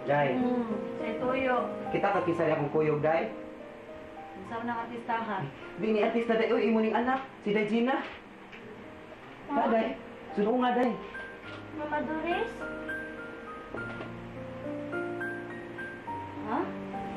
Day, Sa tuyo. kita kakisali akong kuyog, Day. Sa unang artistahan. Bini artista, Day. Uy, imo ning anak, si Day Gina. Ha, Day? Suno nga, Day. Mama Doris? Ha?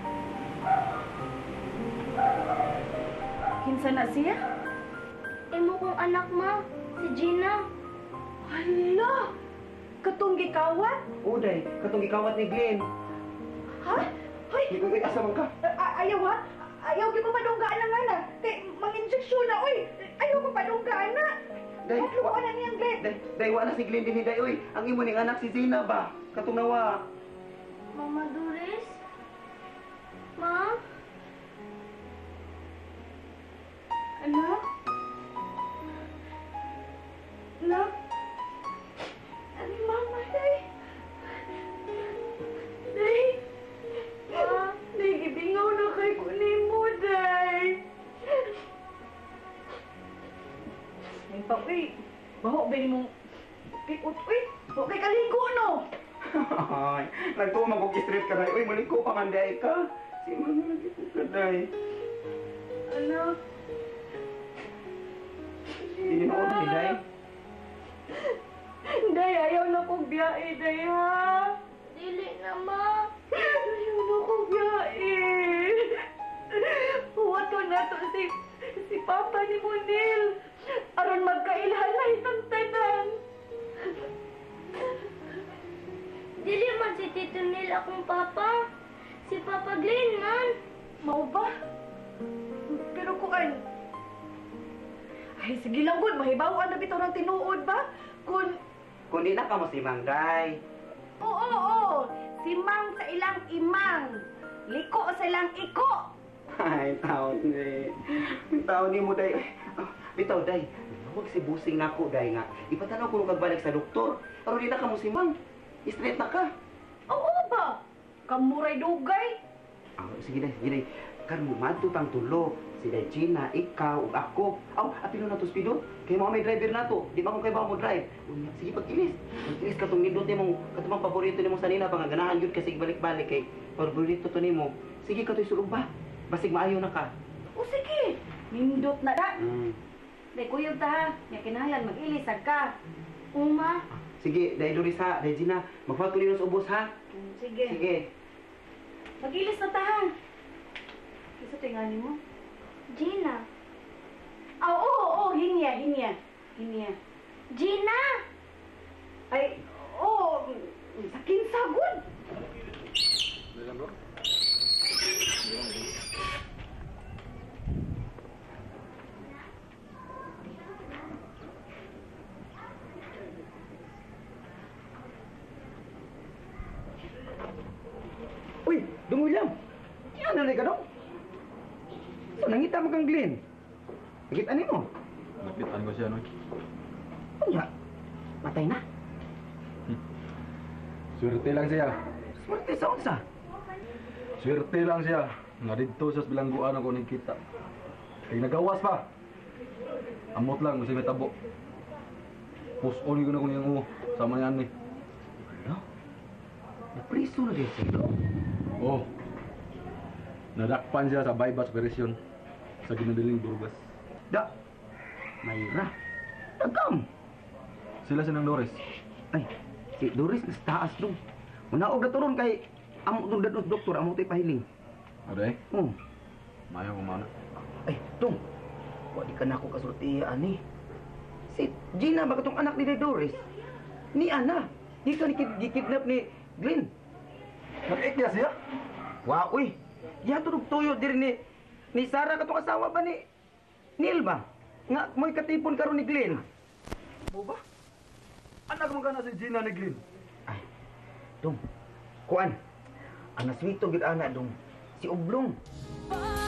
Kinsa na siya? Imo kong anak, ma. Si Gina. Hala! Katong gikawat? Oo, Day. Katong gikawat ni Glenn. Ha? Hoy! Uy, asa man ka? Ayaw ha? Ayaw di ko padunggaan na nga na. Kay mang-injeksyon na, uy! Ayaw ko padunggaan na. Day, Matluan na niyang Glenn. Day, wala si Glenn din, Day. Uy, ang imo ning anak si Gina ba? Katong nawa. Mama Doris? Ma? Anak? Anak? Ano mama, Day? Day? Ma? Day, gibingaw na kay kunin mo, Day. Ay, pa, uy. Baho ba mong pikot, uy? Huwag kay kaligo, no? Ay, nagtuwa mag-straight ka, Day. Uy, maliko pa nga, Day ka. Si Mama, nagliko ka, Day. Anak? Hindi na ako, Day. Day, ayaw na kong biyahe, Day, ha? Dili na, ma. Ayaw na kong biyahe. Huwag na to si Papa ni Monil. Aron magkailhan na itong tanan. Dili man si Tito Neil akong papa. Si Papa Glenn man. Mau ba? Pero kuan. Ay, sige lang, good. Mahibawan na bitaw ng tinuod ba? Kung di na ka mo si Mang, Day. Oo. Si Mang sa ilang imang. Liko sa ilang iko. Ay, taon ni. Taon ni mo, Day. Bitaw, Day. Huwag si busing na ako, Day, nga. Ipatanaw ko nung kagbalik sa doktor. Pero di na ka mo si Mang. Straight na ka. Oo ba? Kamuray dugay. Sige, Day. Karon madto tang tulo. Si Day Gina, ikaw, ug ako. Apilo na to speedo. Kay mo may driver na to. Di ba kung kay ba mo drive? Unya, sige pag-ilis. Pag-ilis ka tong nindot nimo, katumang paborito nimo sa nina pangaganahan gyud kasi balik-balik kay paborito to nimo. Sige ka toy sulong ba? Basig maayo na ka. O sige. Nindot na da. Day, kuyog ta ha. Nya kinahanglan mag-ilisag ka. Uma. Sige, Day Doris ha, Day Gina, magpatuloy sa ubos ha. Sige. Sige. Mag-ilis na ta ha. Isa tingali mo. Gina. Oo, hinya. Gina! Ay, oo, sa kinsagod. Uy, dungulam. Yan na ka dong. So, nangita mo kang Glenn. Nakita mo. Nakitaan ko siya, no? Unya, matay na. Swerte lang siya. Swerte sa unsa. Swerte lang siya. Nga dito sa bilangguan ako nakita. Kaya nagawas pa. Amot lang, kasi may tabo. Puson ko na ko niyang sama yan ni. No? Napriso na din siya. Oh. Nadakpan siya sa bypass operation sa ginadaling Burgas. Da, Mayra. Dagam. Sila sinang Doris. Ay, si Doris na taas dong. Munaog na turon kay amo nung dados doktor amo tay pahiling. Aday, Oh. mayo ko mana. Ay, dong. Wa di ka na ako kasulti ani. Si Gina ba katong anak ni Doris? Ni Ana. Di ka gikidnap ni Glenn. Nag-ikya siya? Wa uy. Ya turog tuyo diri ni Sarah katong asawa ba ni Neil ba? Nga mo'y katipon karon ni Glenn. Mo ba? Anak mo ka na si Gina ni Glenn. Ay, dong. Kuan. Ang naswito gid ana dong. Si Oblong.